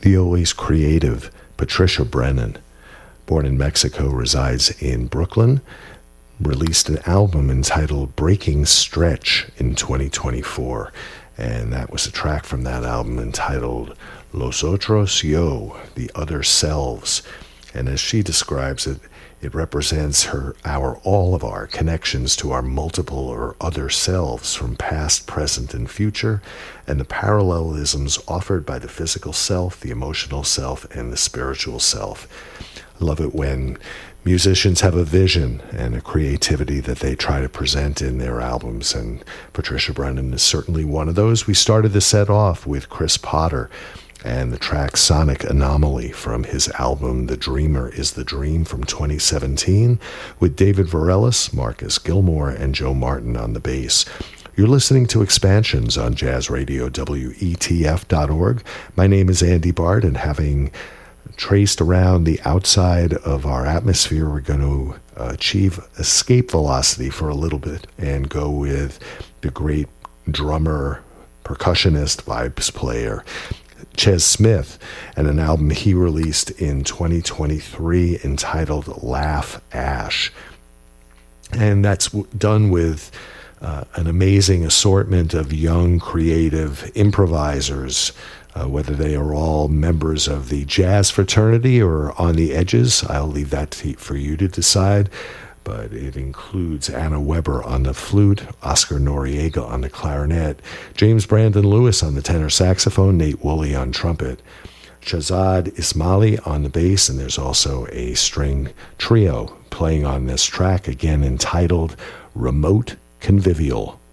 The always creative Patricia Brennan, born in Mexico, resides in Brooklyn, released an album entitled Breaking Stretch in 2024, and that was a track from that album entitled Los Otros Yo, The Other Selves. And as she describes it, it represents all of our connections to our multiple or other selves from past, present, and future, and the parallelisms offered by the physical self, the emotional self, and the spiritual self. I love it when musicians have a vision and a creativity that they try to present in their albums, and Patricia Brennan is certainly one of those. We started the set off with Chris Potter and the track Sonic Anomaly from his album The Dreamer is the Dream from 2017, with David Varelis, Marcus Gilmore, and Joe Martin on the bass. You're listening to Expansions on Jazz Radio WETF.org. My name is Andy Bard, and having traced around the outside of our atmosphere, we're going to achieve escape velocity for a little bit and go with the great drummer, percussionist, vibes player, Ches Smith, and an album he released in 2023 entitled Laugh Ash. And that's done with an amazing assortment of young, creative improvisers, whether they are all members of the jazz fraternity or on the edges. I'll leave that for you to decide. But it includes Anna Weber on the flute, Oscar Noriega on the clarinet, James Brandon Lewis on the tenor saxophone, Nate Woolley on trumpet, Shahzad Ismaili on the bass, and there's also a string trio playing on this track, again entitled Remote Convivial.